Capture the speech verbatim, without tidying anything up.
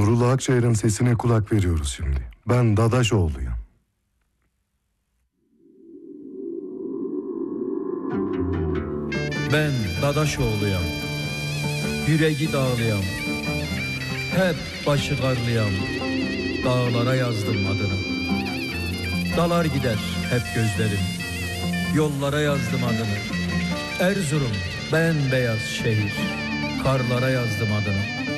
Nurullah Akçayır'ın sesine kulak veriyoruz şimdi. Ben Dadaşoğlu'yum. Ben Dadaşoğlu'yam. Yüreği dağlıyam. Hep başı karlıyam. Dağlara yazdım adını. Dalar gider hep gözlerim. Yollara yazdım adını. Erzurum bembeyaz şehir. Karlara yazdım adını.